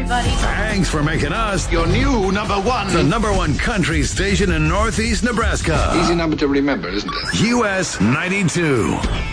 everybody. Thanks for making us Your new number one. the number one country station in Northeast Nebraska. Easy number to remember, isn't it? US 92.